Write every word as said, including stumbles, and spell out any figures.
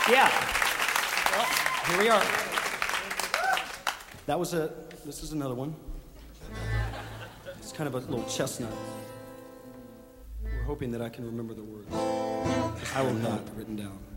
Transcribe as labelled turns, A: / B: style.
A: Yeah. Well, here we are. That was a, this is another one. It's kind of a little chestnut. We're hoping that I can remember the words. I will not written down.